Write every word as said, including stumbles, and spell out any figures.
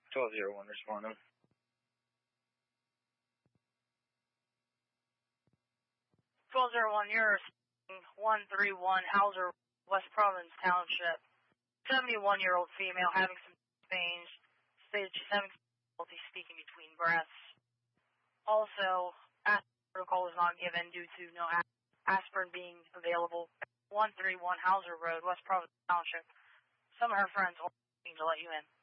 twelve zero one responding. twelve zero one, you're one three one Hauser, West Providence Township. seventy-one-year-old female having some pain. Stated she's having difficulty speaking between breaths. Also, aspirin protocol was not given due to no aspirin being available. one three one Hauser Road, West Providence Township. Some of her friends will need to let you in.